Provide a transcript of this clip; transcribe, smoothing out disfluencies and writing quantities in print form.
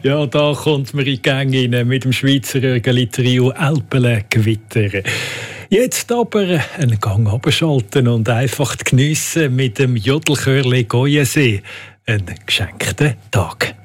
Ja, da kommt man in die Gänge rein mit dem Schweizer Rögeli-Trio Alpele Gewitter. Jetzt aber einen Gang abschalten und einfach geniessen mit dem Jodelchörli Goyensee. Einen geschenkten Tag.